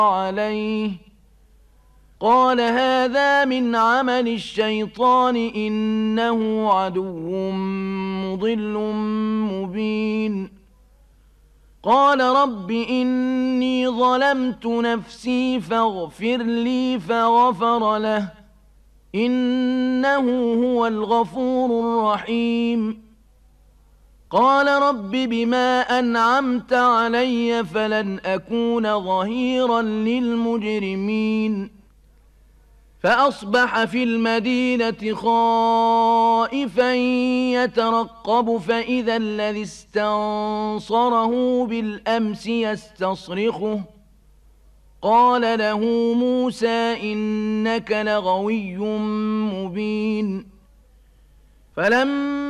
عليه قال هذا من عمل الشيطان إنه عدو مضل مبين قال رب إني ظلمت نفسي فاغفر لي فغفر له إنه هو الغفور الرحيم قال رب بما أنعمت علي فلن أكون ظهيرا للمجرمين فأصبح في المدينة خائفا يترقب فإذا الذي استنصره بالأمس يستصرخه قال له موسى إنك لغوي مبين فلما